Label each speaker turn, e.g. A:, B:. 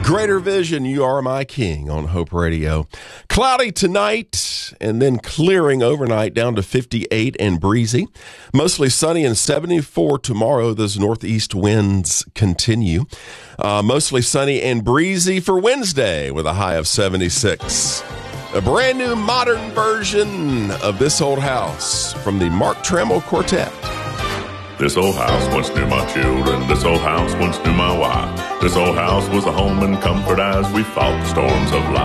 A: Greater Vision, You Are My King on Hope Radio. Cloudy tonight and then clearing overnight down to 58 and breezy. Mostly sunny and 74 tomorrow. Those northeast winds continue. Mostly sunny and breezy for Wednesday with a high of 76. A brand new modern version of This Old House from the Mark Trammell Quartet.
B: This old house once knew my children. This old house once knew my wife. This old house was a home and comfort as we fought the storms of life.